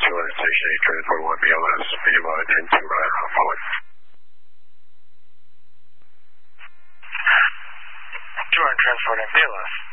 200 Station 8, Transport 1 BLS, medium 10 to forward. 200 Transport 1 BLS.